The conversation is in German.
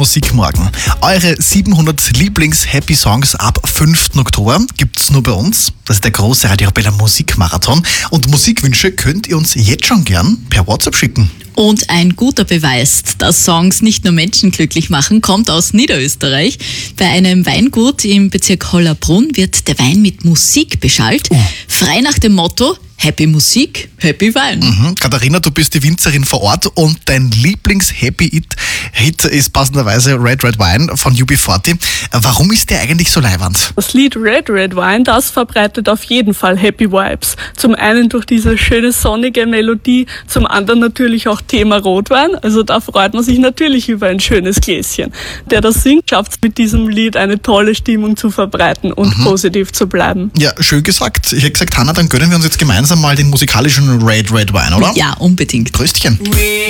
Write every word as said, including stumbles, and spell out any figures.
Musikmorgen. Eure siebenhundert Lieblings-Happy-Songs ab fünften Oktober gibt's nur bei uns. Das ist der große Radio Arabella Musikmarathon. Und Musikwünsche könnt ihr uns jetzt schon gern per WhatsApp schicken. Und ein guter Beweis, dass Songs nicht nur Menschen glücklich machen, kommt aus Niederösterreich. Bei einem Weingut im Bezirk Hollabrunn wird der Wein mit Musik beschallt. Oh. Frei nach dem Motto: Happy Musik, Happy Wein. Mhm. Katharina, du bist die Winzerin vor Ort und dein Lieblings-Happy-Hit ist passenderweise Red Red Wine von U B vierzig. Warum ist der eigentlich so leiwand? Das Lied Red Red Wine, das verbreitet auf jeden Fall Happy Vibes. Zum einen durch diese schöne sonnige Melodie, zum anderen natürlich auch Thema Rotwein. Also da freut man sich natürlich über ein schönes Gläschen. Der das singt, schafft es mit diesem Lied eine tolle Stimmung zu verbreiten und mhm. positiv zu bleiben. Ja, schön gesagt. Ich hätte gesagt, Hanna, dann gönnen wir uns jetzt gemeinsam mal den musikalischen Red Red Wine, oder? Ja, unbedingt. Pröstchen.